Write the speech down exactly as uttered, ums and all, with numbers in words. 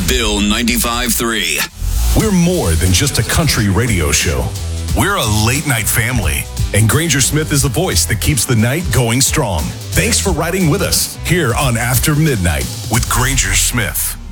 Bill ninety-five three. We're more than just a country radio show. We're a late night family. And Granger Smith is the voice that keeps the night going strong. Thanks for riding with us here on After Midnight with Granger Smith.